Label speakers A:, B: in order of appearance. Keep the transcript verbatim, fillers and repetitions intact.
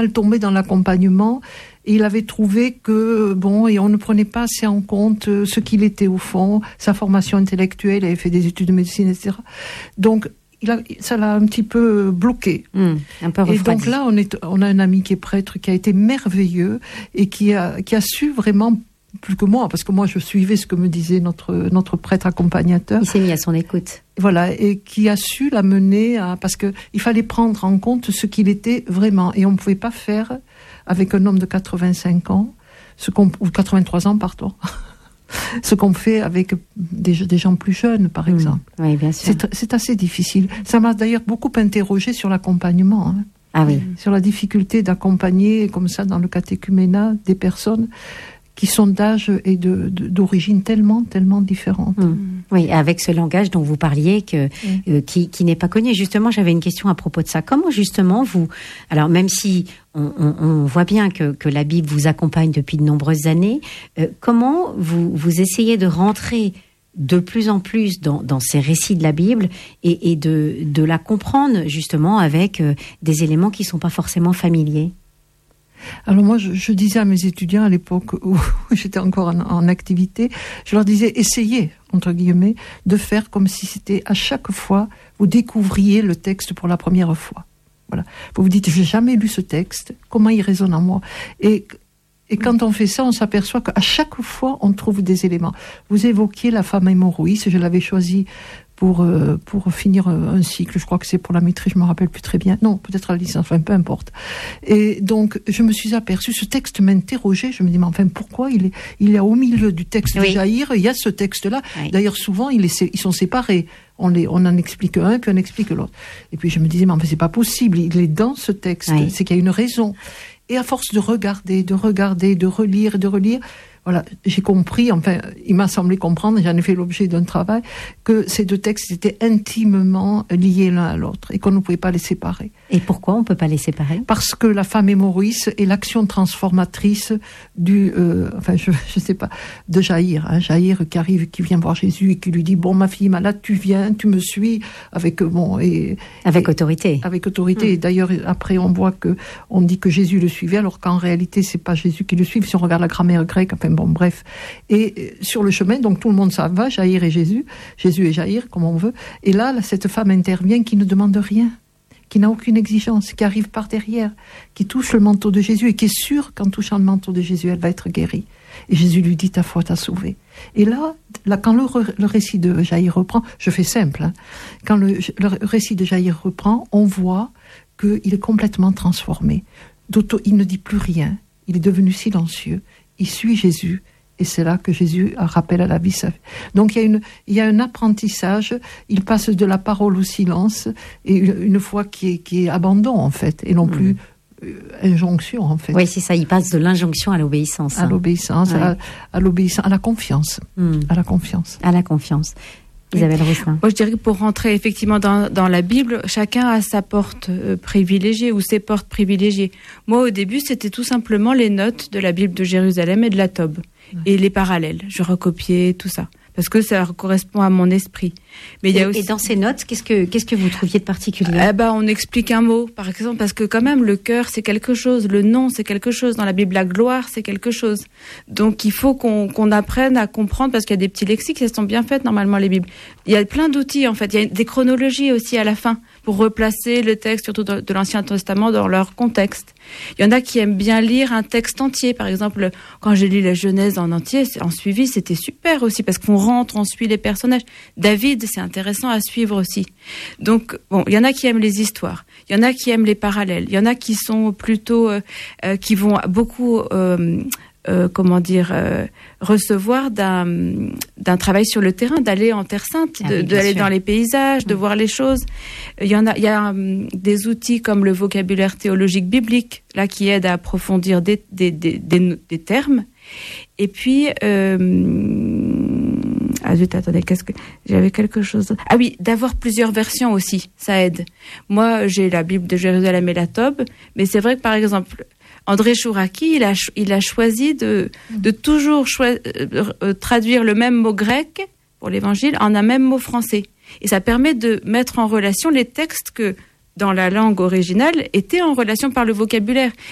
A: mal tombé dans l'accompagnement. Et il avait trouvé que, bon, et on ne prenait pas assez en compte ce qu'il était au fond, sa formation intellectuelle, il avait fait des études de médecine, et cetera. Donc, il a, ça l'a un petit peu bloqué.
B: Mmh, un peu refroidi.
A: Et donc là, on, est, on a un ami qui est prêtre, qui a été merveilleux et qui a, qui a su vraiment, plus que moi, parce que moi je suivais ce que me disait notre, notre prêtre accompagnateur.
B: Il s'est mis à son écoute.
A: Voilà, et qui a su l'amener à... Parce qu'il fallait prendre en compte ce qu'il était vraiment. Et on ne pouvait pas faire avec un homme de quatre-vingt-cinq ans, ce qu'on, ou quatre-vingt-trois ans, pardon, ce qu'on fait avec des, des gens plus jeunes, par exemple.
B: Mmh, oui, bien sûr.
A: C'est, c'est assez difficile. Ça m'a d'ailleurs beaucoup interrogé sur l'accompagnement. Hein.
B: Ah oui.
A: Sur la difficulté d'accompagner, comme ça, dans le catéchuménat, des personnes qui sont d'âge et de, de, d'origine tellement, tellement différentes.
B: Mmh. Oui, avec ce langage dont vous parliez, que,
A: mmh.
B: euh, qui, qui n'est pas connu. Justement, j'avais une question à propos de ça. Comment, justement, vous... Alors, même si on, on, on voit bien que, que la Bible vous accompagne depuis de nombreuses années, euh, comment vous, vous essayez de rentrer de plus en plus dans, dans ces récits de la Bible et, et de, de la comprendre, justement, avec euh, des éléments qui ne sont pas forcément familiers?
A: Alors moi, je, je disais à mes étudiants à l'époque où j'étais encore en, en activité, je leur disais, essayez, entre guillemets, de faire comme si c'était à chaque fois, vous découvriez le texte pour la première fois. Voilà. Vous vous dites, j'ai jamais lu ce texte, comment il résonne en moi? Et, et quand on fait ça, on s'aperçoit qu'à chaque fois, on trouve des éléments. Vous évoquiez la femme hémorroïde, je l'avais choisie pour, euh, pour finir un cycle, je crois que c'est pour la maîtrise, je me rappelle plus très bien. Non, peut-être la licence, enfin, peu importe. Et donc, je me suis aperçue, ce texte m'interrogeait, je me dis, mais enfin, pourquoi il est, il est au milieu du texte
B: oui.
A: de Jaïr, il y a ce texte-là.
B: Oui.
A: D'ailleurs, souvent, il est, ils sont séparés. On, les, on en explique un, puis on explique l'autre. Et puis, je me disais, mais enfin, c'est pas possible, il est dans ce texte,
B: oui.
A: c'est qu'il y a une raison. Et à force de regarder, de regarder, de relire, de relire, voilà, j'ai compris, enfin, il m'a semblé comprendre, j'en ai fait l'objet d'un travail, que ces deux textes étaient intimement liés l'un à l'autre et qu'on ne pouvait pas les séparer.
B: Et pourquoi on ne peut pas les séparer? Parce
A: que la femme hémorroïde est l'action transformatrice du, euh, enfin, je ne sais pas, de Jaïr, hein, Jaïr qui arrive, qui vient voir Jésus et qui lui dit, bon, ma fille malade, tu viens, tu me suis, avec, bon, et...
B: Avec
A: et,
B: autorité.
A: Avec autorité.
B: Mmh.
A: Et d'ailleurs, après, on voit que, on dit que Jésus le suivait, alors qu'en réalité, c'est pas Jésus qui le suit, si on regarde la grammaire grecque, enfin, bon, bref. Et sur le chemin, donc tout le monde s'en va, Jaïr et Jésus, Jésus et Jaïr, comme on veut. Et là, cette femme intervient qui ne demande rien, qui n'a aucune exigence, qui arrive par derrière, qui touche le manteau de Jésus et qui est sûre qu'en touchant le manteau de Jésus, elle va être guérie. Et Jésus lui dit, ta foi t'a sauvée. Et là, là quand le, le récit de Jaïr reprend, je fais simple, hein, quand le, le récit de Jaïr reprend, on voit qu'il est complètement transformé. D'auto, il ne dit plus rien, il est devenu silencieux, il suit Jésus, et c'est là que Jésus rappelle à la vie sa vie. Donc il y a, une, il y a un apprentissage, il passe de la parole au silence, et une, une foi qui est, qui est abandon en fait, et non plus euh, injonction en fait.
B: Oui, c'est ça, il passe de l'injonction à l'obéissance.
A: À
B: hein.
A: l'obéissance,
B: ouais.
A: à, à l'obéissance, à la confiance.
B: Mmh.
A: À la confiance.
B: À la confiance. Isabelle Rousselin.
C: Moi, je dirais que pour rentrer effectivement dans, dans la Bible, chacun a sa porte euh, privilégiée ou ses portes privilégiées. Moi, au début, c'était tout simplement les notes de la Bible de Jérusalem et de la Tob. Ouais. Et les parallèles. Je recopiais tout ça. Parce que ça correspond à mon esprit. Mais il y a
B: et,
C: aussi...
B: et dans ces notes, qu'est-ce que, qu'est-ce que vous trouviez de particulier?
C: Eh ben, on explique un mot, par exemple, parce que quand même, le cœur, c'est quelque chose. Le nom, c'est quelque chose. Dans la Bible, la gloire, c'est quelque chose. Donc, il faut qu'on, qu'on apprenne à comprendre, parce qu'il y a des petits lexiques, elles sont bien faites, normalement, les Bibles. Il y a plein d'outils, en fait. Il y a des chronologies aussi à la fin, pour replacer le texte, surtout de l'Ancien Testament, dans leur contexte. Il y en a qui aiment bien lire un texte entier. Par exemple, quand j'ai lu la Genèse en entier, en suivi, c'était super aussi, parce qu'on rentre, on suit les personnages. David, c'est intéressant à suivre aussi. Donc, bon, il y en a qui aiment les histoires, il y en a qui aiment les parallèles, il y en a qui sont plutôt, euh, euh, qui vont beaucoup, euh, euh, comment dire, euh, recevoir d'un, d'un travail sur le terrain, d'aller en Terre Sainte,
B: ah
C: de,
B: oui,
C: d'aller
B: sûr.
C: dans les paysages, de mmh. voir les choses. Il y en a, il y a um, des outils comme le vocabulaire théologique biblique, là, qui aident à approfondir des, des, des, des, des termes. Et puis, euh, ah zut, attendez, qu'est-ce que j'avais quelque chose. Ah oui, d'avoir plusieurs versions aussi, ça aide. Moi, j'ai la Bible de Jérusalem et la Tob, mais c'est vrai que par exemple, André Chouraki, il a il a choisi de de toujours choi- euh, traduire le même mot grec pour l'Évangile en un même mot français, et ça permet de mettre en relation les textes que dans la langue originale étaient en relation par le vocabulaire.